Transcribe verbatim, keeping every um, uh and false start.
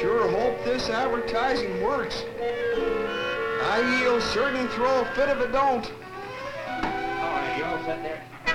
sure hope this advertising works. I will certainly throw a fit if it don't. All right, you all set there?